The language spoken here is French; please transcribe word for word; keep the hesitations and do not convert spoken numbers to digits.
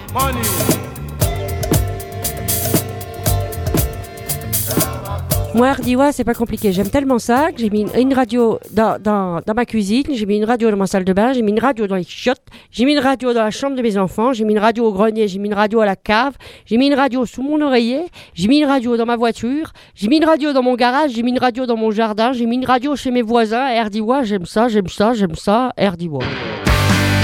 money. Moi, Ardiwa, c'est pas compliqué. J'aime tellement ça que j'ai mis une, une radio dans, dans, dans ma cuisine, j'ai mis une radio dans ma salle de bain, j'ai mis une radio dans les chiottes, j'ai mis une radio dans la chambre de mes enfants, j'ai mis une radio au grenier, j'ai mis une radio à la cave, j'ai mis une radio sous mon oreiller, j'ai mis une radio dans ma voiture, j'ai mis une radio dans mon garage, j'ai mis une radio dans mon jardin, j'ai mis une radio chez mes voisins. Ardiwa, j'aime ça, j'aime ça, j'aime ça. Ardiwa.